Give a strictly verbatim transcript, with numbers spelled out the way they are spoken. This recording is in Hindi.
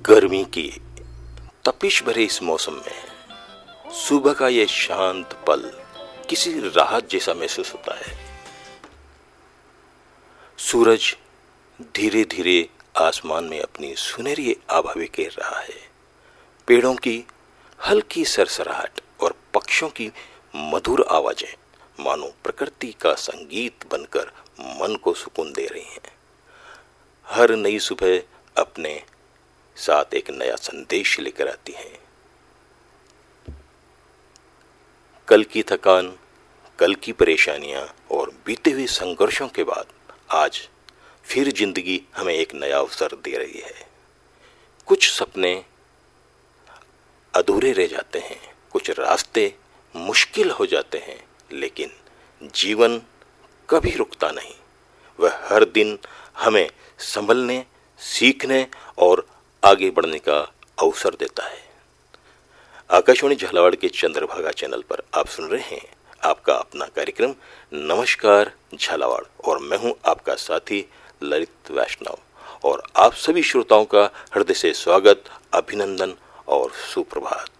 गर्मी की तपिश भरे इस मौसम में सुबह का ये शांत पल किसी राहत जैसा महसूस होता है। सूरज धीरे धीरे आसमान में अपनी सुनहरी आभा बिखेर रहा है। पेड़ों की हल्की सरसराहट और पक्षियों की मधुर आवाजें मानो प्रकृति का संगीत बनकर मन को सुकून दे रही हैं। हर नई सुबह अपने साथ एक नया संदेश लेकर आती है। कल की थकान, कल की परेशानियां और बीते हुए संघर्षों के बाद आज फिर जिंदगी हमें एक नया अवसर दे रही है। कुछ सपने अधूरे रह जाते हैं, कुछ रास्ते मुश्किल हो जाते हैं, लेकिन जीवन कभी रुकता नहीं। वह हर दिन हमें संभलने, सीखने और आगे बढ़ने का अवसर देता है। आकाशवाणी झालावाड़ के चंद्रभागा चैनल पर आप सुन रहे हैं आपका अपना कार्यक्रम नमस्कार झालावाड़, और मैं हूं आपका साथी ललित वैष्णव। और आप सभी श्रोताओं का हृदय से स्वागत, अभिनंदन और सुप्रभात।